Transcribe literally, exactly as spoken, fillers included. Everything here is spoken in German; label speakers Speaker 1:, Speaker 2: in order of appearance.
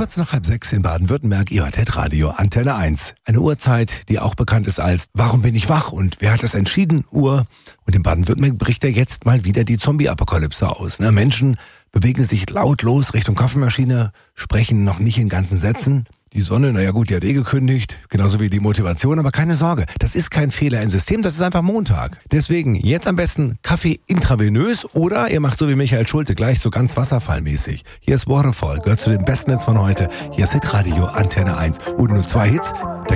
Speaker 1: Kurz nach halb sechs in Baden-Württemberg, I H Z-Radio, Antenne eins. Eine Uhrzeit, die auch bekannt ist als Warum bin ich wach und wer hat das entschieden? Uhr. Und in Baden-Württemberg bricht ja jetzt mal wieder die Zombie-Apokalypse aus. Ne? Menschen bewegen sich lautlos Richtung Kaffeemaschine, sprechen noch nicht in ganzen Sätzen. Die Sonne, naja gut, die hat eh gekündigt, genauso wie die Motivation, aber keine Sorge, das ist kein Fehler im System, das ist einfach Montag. Deswegen jetzt am besten Kaffee intravenös oder ihr macht so wie Michael Schulte, gleich so ganz wasserfallmäßig. Hier ist Waterfall, gehört zu den besten Hits von heute. Hier ist Hitradio Antenne eins und nur zwei Hits.